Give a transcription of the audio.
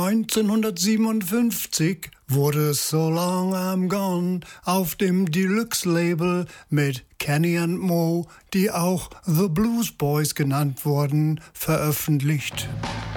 1957 wurde So Long I'm Gone auf dem Deluxe-Label mit Kenny and Mo, die auch The Blues Boys genannt wurden, veröffentlicht.